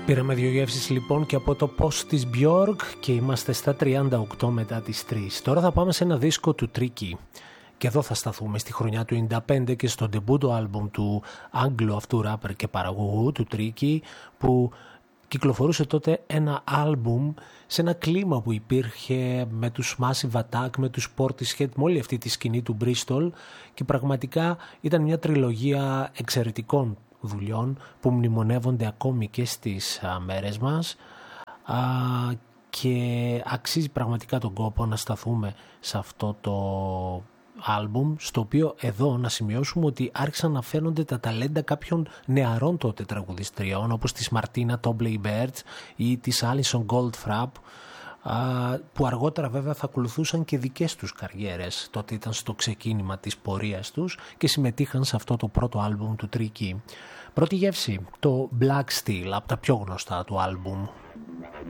Πήραμε δύο γεύσεις λοιπόν και από το post της Björk και είμαστε στα 38 μετά τις 3. Τώρα θα πάμε σε ένα δίσκο του Tricky. Και εδώ θα σταθούμε στη χρονιά του 95 και στο ντεμπούτο άλμπουμ του Άγγλου αυτού ράπερ και παραγωγού του Tricky, που κυκλοφορούσε τότε ένα άλμπουμ σε ένα κλίμα που υπήρχε με τους Massive Attack, με τους Portishead, με όλη αυτή τη σκηνή του Bristol, και πραγματικά ήταν μια τριλογία εξαιρετικών δουλειών που μνημονεύονται ακόμη και στις μέρες μας, και αξίζει πραγματικά τον κόπο να σταθούμε σε αυτό το άλμπουμ, στο οποίο εδώ να σημειώσουμε ότι άρχισαν να φαίνονται τα ταλέντα κάποιων νεαρών τότε τραγουδιστριών, όπως της Martina Tobley Bird ή της Alison Goldfrapp, που αργότερα βέβαια θα ακολουθούσαν και δικές τους καριέρες. Τότε ήταν στο ξεκίνημα της πορείας τους και συμμετείχαν σε αυτό το πρώτο άλμπουμ του Tricky. Πρώτη γεύση, το Black Steel, από τα πιο γνωστά του άλμπουμ.